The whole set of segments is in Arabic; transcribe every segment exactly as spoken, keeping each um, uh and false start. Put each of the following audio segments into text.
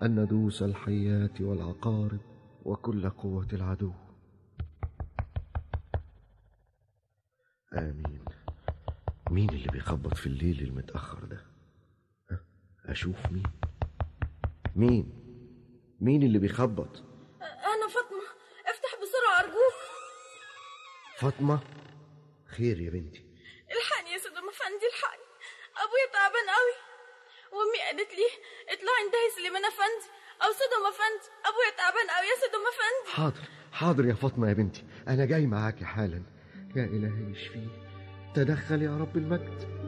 أن ندوس الحيات والعقارب وكل قوة العدو. آمين. مين اللي بيخبط في الليل المتأخر ده؟ أشوف مين مين مين اللي بيخبط؟ أنا فاطمة، افتح بسرعة أرجوك. فاطمة، خير يا بنتي؟ الحقني يا سيد أم أفندي، الحقني، أبويا تعبان قوي، وأمي قالت لي اطلعي انتهي سليمان أفندي أو سيد أم أفندي، أبويا تعبان قوي يا سيد أم أفندي. حاضر حاضر يا فاطمة يا بنتي، أنا جاي معاكي حالا. يا إلهي اشفيه، تدخل يا رب المجد.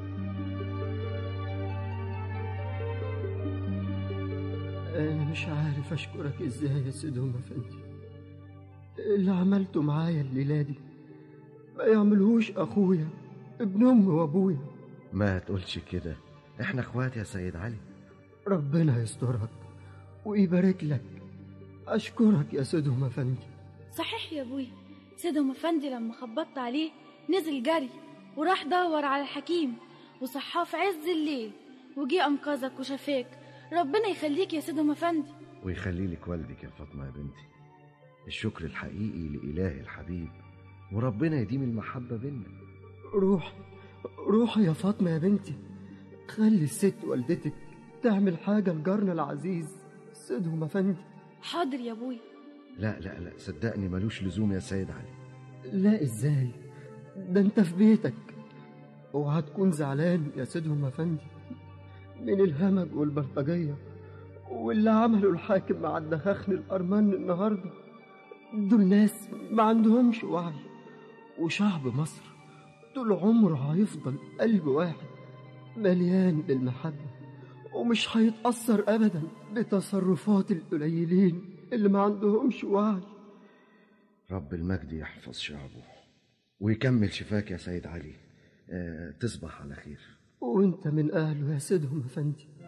أنا مش عارف أشكرك إزاي يا سيد أم أفندي. اللي عملته معايا الليلة دي ما يعملهوش أخويا ابن أمي وأبويا. ما تقولش كده، إحنا أخوات يا سيد علي. ربنا يسترك ويبارك لك. أشكرك يا سيد أم أفندي. صحيح يا أبويا، سيد أم أفندي لما خبطت عليه نزل جري وراح دور على الحكيم وصحاه في عز الليل وجي أنقذك وشفاك. ربنا يخليك يا سيد أم أفندي. ويخلي لك والدك يا فاطمة يا بنتي. الشكر الحقيقي لإله الحبيب، وربنا يديم المحبة بينا. روح روح يا فاطمة يا بنتي، خلي الست والدتك تعمل حاجة لجارنا العزيز سيد أم أفندي. حاضر يا أبويا. لا لا لا، صدقني ملوش لزوم يا سيد علي. لا إزاي؟ ده أنت في بيتك. اوعى تكون زعلان يا سيد أم أفندي من الهمج والبلطجية واللي عمله الحاكم مع الدخاخن الأرمان النهاردة. دول ناس ما عندهمش وعي، وشعب مصر طول عمره هيفضل قلب واحد مليان بالمحبة، ومش هيتأثر أبدا بتصرفات القليلين اللي ما عندهمش وعي. رب المجد يحفظ شعبه ويكمل شفاك يا سيد علي. أه تصبح على خير. وانت من أهله يا سيد أم أفندي.